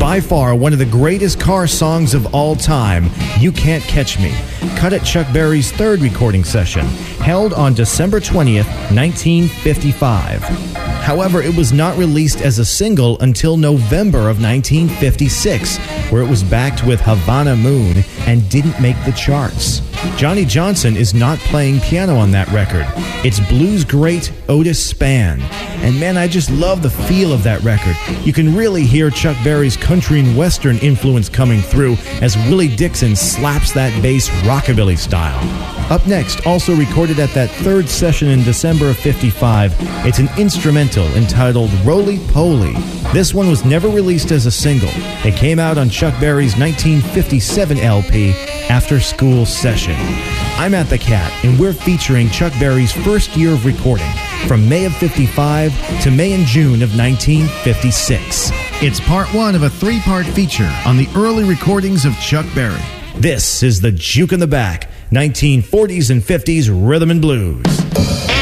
by far one of the greatest car songs of all time, You Can't Catch Me, cut at Chuck Berry's third recording session, held on December 20th, 1955. However, it was not released as a single until November of 1956, where it was backed with Havana Moon and didn't make the charts. Johnny Johnson is not playing piano on that record. It's blues great Otis Spann. And man, I just love the feel of that record. You can really hear Chuck Berry's country and western influence coming through as Willie Dixon slaps that bass rockabilly style. Up next, also recorded at that third session in December of 55, it's an instrumental entitled Roly Poly. This one was never released as a single. It came out on Chuck Berry's 1957 LP, After School Session. I'm At the Cat, and we're featuring Chuck Berry's first year of recording, from May of 55 to May and June of 1956. It's part one of a three-part feature on the early recordings of Chuck Berry. This is the Juke in the Back, 1940s and 50s Rhythm and Blues.